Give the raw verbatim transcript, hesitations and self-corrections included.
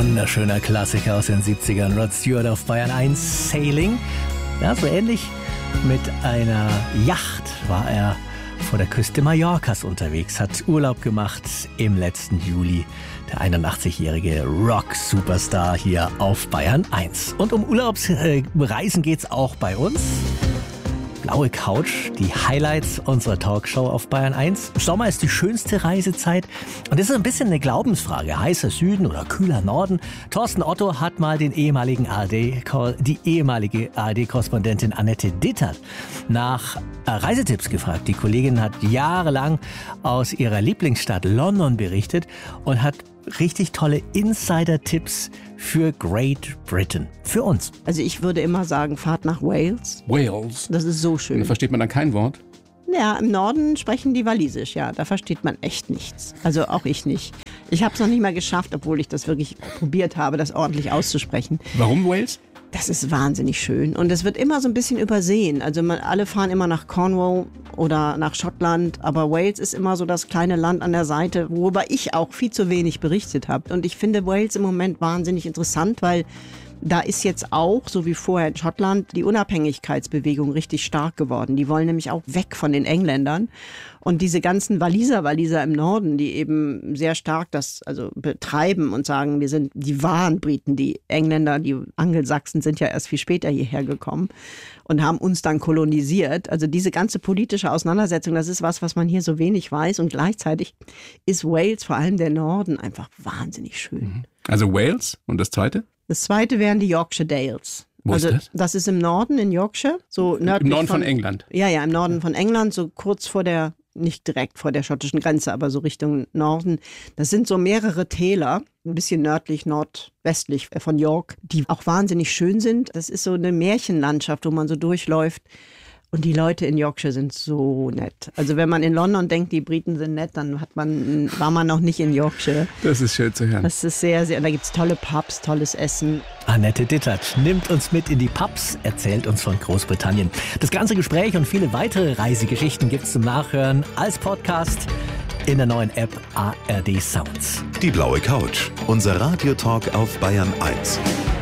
wunderschöner Klassiker aus den siebzigern. Rod Stewart auf Bayern eins, Sailing. Ja, so ähnlich mit einer Yacht war er vor der Küste Mallorcas unterwegs, hat Urlaub gemacht im letzten Juli. Der einundachtzigjährige Rock-Superstar hier auf Bayern eins. Und um Urlaubsreisen geht's auch bei uns. Blaue Couch, die Highlights unserer Talkshow auf Bayern eins. Sommer ist die schönste Reisezeit und das ist ein bisschen eine Glaubensfrage. Heißer Süden oder kühler Norden? Thorsten Otto hat mal den ehemaligen A R D, die ehemalige A R D-Korrespondentin Annette Dittert nach Reisetipps gefragt. Die Kollegin hat jahrelang aus ihrer Lieblingsstadt London berichtet und hat richtig tolle Insider-Tipps für Great Britain. Für uns. Also ich würde immer sagen, fahrt nach Wales. Wales? Das ist so schön. Da versteht man dann kein Wort? Ja, im Norden sprechen die Walisisch, ja. Da versteht man echt nichts. Also auch ich nicht. Ich habe es noch nicht mal geschafft, obwohl ich das wirklich probiert habe, das ordentlich auszusprechen. Warum Wales? Das ist wahnsinnig schön und es wird immer so ein bisschen übersehen. Also man, alle fahren immer nach Cornwall oder nach Schottland, aber Wales ist immer so das kleine Land an der Seite, worüber ich auch viel zu wenig berichtet habe. Und ich finde Wales im Moment wahnsinnig interessant, weil da ist jetzt auch, so wie vorher in Schottland, die Unabhängigkeitsbewegung richtig stark geworden. Die wollen nämlich auch weg von den Engländern. Und diese ganzen Waliser, Waliser im Norden, die eben sehr stark das also betreiben und sagen, wir sind die wahren Briten. Die Engländer, die Angelsachsen sind ja erst viel später hierher gekommen und haben uns dann kolonisiert. Also diese ganze politische Auseinandersetzung, das ist was, was man hier so wenig weiß. Und gleichzeitig ist Wales, vor allem der Norden, einfach wahnsinnig schön. Also Wales und das Zweite? Das zweite wären die Yorkshire Dales. Wo also, ist das? Das ist im Norden in Yorkshire. So nördlich Im Norden von, von England? Ja, ja, im Norden von England, so kurz vor der, nicht direkt vor der schottischen Grenze, aber so Richtung Norden. Das sind so mehrere Täler, ein bisschen nördlich, nordwestlich von York, die auch wahnsinnig schön sind. Das ist so eine Märchenlandschaft, wo man so durchläuft. Und die Leute in Yorkshire sind so nett. Also wenn man in London denkt, die Briten sind nett, dann hat man, war man noch nicht in Yorkshire. Das ist schön zu hören. Das ist sehr, sehr, da gibt es tolle Pubs, tolles Essen. Annette Dittert nimmt uns mit in die Pubs, erzählt uns von Großbritannien. Das ganze Gespräch und viele weitere Reisegeschichten gibt es zum Nachhören als Podcast in der neuen App A R D Sounds. Die blaue Couch, unser Radiotalk auf Bayern eins.